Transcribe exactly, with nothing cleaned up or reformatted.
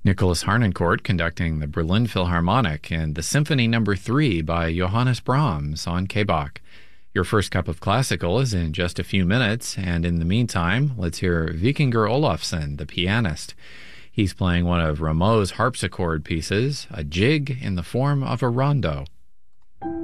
Nicholas Harnoncourt conducting the Berlin Philharmonic and the Symphony Number three by Johannes Brahms on K B A K. Your first cup of classical is in just a few minutes, and in the meantime, let's hear Vikingur Olafsson, the pianist. He's playing one of Rameau's harpsichord pieces, a jig in the form of a rondo.